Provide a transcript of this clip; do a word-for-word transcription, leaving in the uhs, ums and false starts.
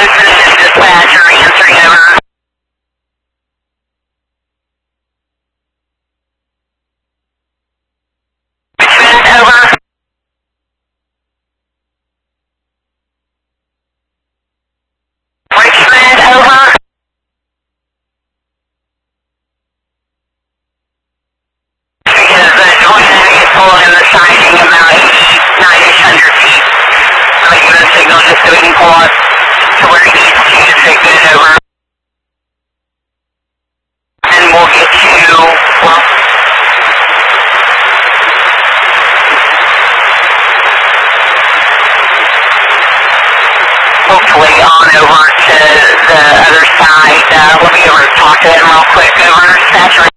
Dispatcher answering over. Richmond over. Richmond over. Because the joint is full in the siding about eighty-nine-ish hundred feet. So I give it a signal just so we can pull up to where he needs to to take it over. And we'll get you, well, hopefully on over to the other side. Uh, let me over talk to him real quick over. Dispatcher.